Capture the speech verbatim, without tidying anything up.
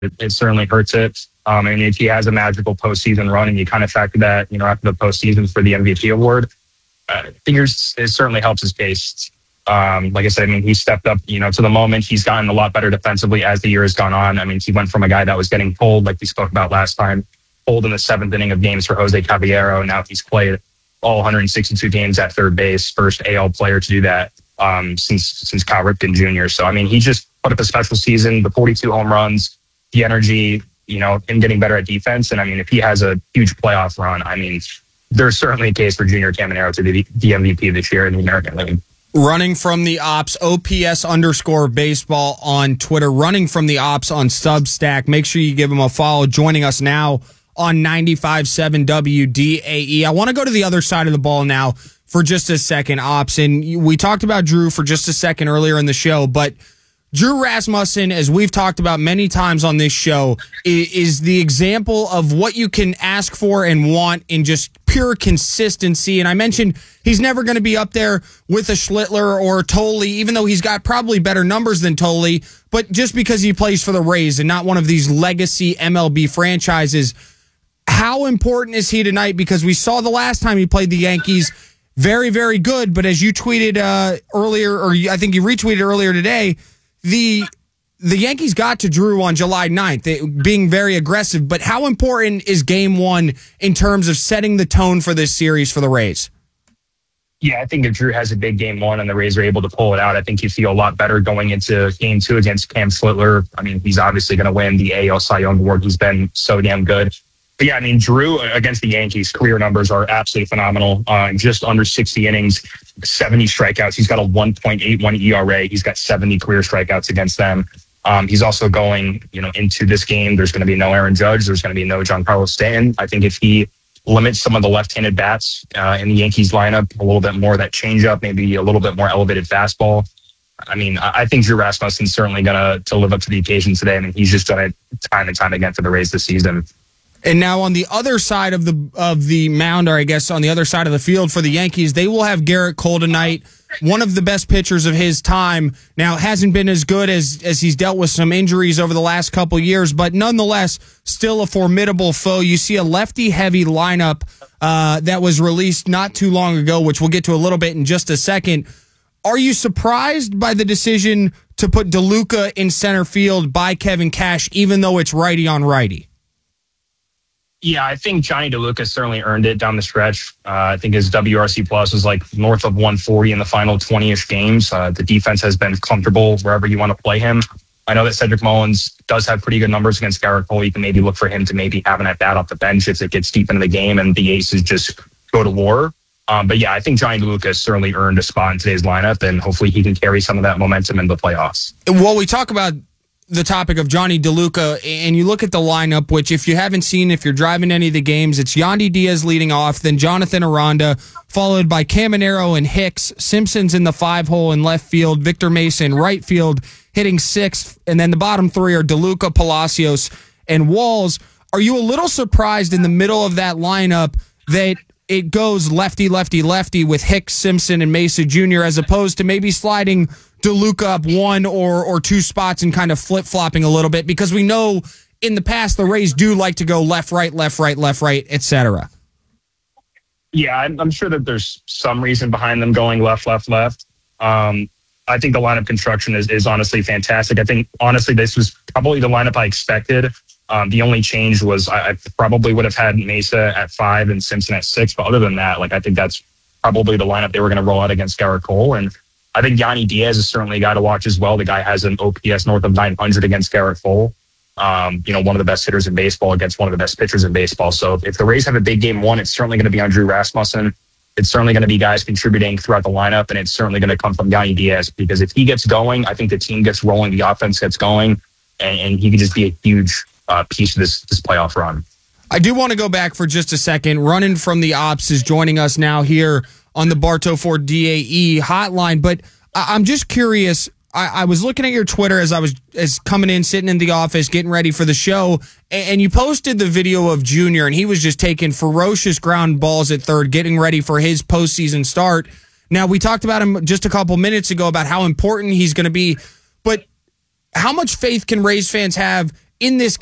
it, it certainly hurts it. Um, and if he has a magical postseason run and you kind of factor that, you know, after the postseason for the M V P award, uh, I think it certainly helps his case. Um, like I said, I mean, he stepped up, you know, to the moment. He's gotten a lot better defensively as the year has gone on. I mean, he went from a guy that was getting pulled, like we spoke about last time, pulled in the seventh inning of games for Jose Caballero. Now he's played all one hundred sixty-two games at third base, first A L player to do that um, since since Cal Ripken Junior So, I mean, he just put up a special season, the forty-two home runs, the energy, you know, him getting better at defense. And I mean, if he has a huge playoff run, I mean, there's certainly a case for Junior Caminero to be the M V P this year in the American League. Running from the Ops, O P S underscore baseball on Twitter, Running from the Ops on Substack. Make sure you give him a follow. Joining us now on ninety-five point seven W D A E. I want to go to the other side of the ball now for just a second, Ops. And we talked about Drew for just a second earlier in the show, but Drew Rasmussen, as we've talked about many times on this show, is the example of what you can ask for and want in just pure consistency. And I mentioned he's never going to be up there with a Schlittler or Tolley, even though he's got probably better numbers than Tolley, but just because he plays for the Rays and not one of these legacy M L B franchises. How important is he tonight? Because we saw the last time he played the Yankees, very, very good. But as you tweeted uh, earlier, or I think you retweeted earlier today, The the Yankees got to Drew on July ninth, being very aggressive. But how important is game one in terms of setting the tone for this series for the Rays? Yeah, I think if Drew has a big game one and the Rays are able to pull it out, I think you feel a lot better going into game two against Cam Schlittler. I mean, he's obviously going to win the A L Cy Young Award. He's been so damn good. But yeah, I mean, Drew against the Yankees, career numbers are absolutely phenomenal. Uh, just under sixty innings, seventy strikeouts. He's got a one point eight one E R A. He's got seventy career strikeouts against them. Um, he's also going, you know, into this game. There's going to be no Aaron Judge. There's going to be no Giancarlo Stanton. I think if he limits some of the left-handed bats uh, in the Yankees lineup, a little bit more of that changeup, maybe a little bit more elevated fastball. I mean, I think Drew Rasmussen's certainly going to to live up to the occasion today. I mean, he's just done it time and time again for the Rays this season. And now on the other side of the of the mound, or I guess on the other side of the field for the Yankees, they will have Garrett Cole tonight, one of the best pitchers of his time. Now, hasn't been as good as, as he's dealt with some injuries over the last couple years, but nonetheless, still a formidable foe. You see a lefty-heavy lineup uh, that was released not too long ago, which we'll get to a little bit in just a second. Are you surprised by the decision to put DeLuca in center field by Kevin Cash, even though it's righty on righty? Yeah, I think Johnny DeLuca certainly earned it down the stretch. Uh, I think his W R C plus was like north of one forty in the final twenty-ish games. Uh, the defense has been comfortable wherever you want to play him. I know that Cedric Mullins does have pretty good numbers against Garrett Cole. You can maybe look for him to maybe have an at-bat off the bench if it gets deep into the game and the aces just go to war. Um, but yeah, I think Johnny DeLuca has certainly earned a spot in today's lineup, and hopefully he can carry some of that momentum in the playoffs. Well, we talk about the topic of Johnny DeLuca, and you look at the lineup, which if you haven't seen, if you're driving any of the games, it's Yandy Diaz leading off, then Jonathan Aranda, followed by Caminero and Hicks, Simpson's in the five hole in left field, Victor Mason right field hitting sixth, and then the bottom three are DeLuca, Palacios, and Walls. Are you a little surprised in the middle of that lineup that it goes lefty, lefty, lefty with Hicks, Simpson, and Mesa Junior as opposed to maybe sliding DeLuca up one or or two spots and kind of flip-flopping a little bit? Because we know in the past the Rays do like to go left, right, left, right, left, right, et cetera. Yeah, I'm, I'm sure that there's some reason behind them going left, left, left. Um, I think the lineup construction is, is honestly fantastic. I think, honestly, this was probably the lineup I expected. Um, the only change was I, I probably would have had Mesa at five and Simpson at six. But other than that, like I think that's probably the lineup they were going to roll out against Garrett Cole. And I think Yandy Diaz is certainly a guy to watch as well. The guy has an O P S north of nine hundred against Garrett Cole. Um, you know, one of the best hitters in baseball against one of the best pitchers in baseball. So if the Rays have a big game one, it's certainly going to be on Drew Rasmussen. It's certainly going to be guys contributing throughout the lineup, and it's certainly going to come from Yandy Diaz, because if he gets going, I think the team gets rolling, the offense gets going, and, and he could just be a huge uh, piece of this, this playoff run. I do want to go back for just a second. Running from the Ops is joining us now here on the Bartow Ford D A E hotline, but I- I'm just curious. I, I was looking at your Twitter as I was as coming in, sitting in the office, getting ready for the show, and, and you posted the video of Junior, and he was just taking ferocious ground balls at third, getting ready for his postseason start. Now, we talked about him just a couple minutes ago about how important he's going to be, but how much faith can Rays fans have in this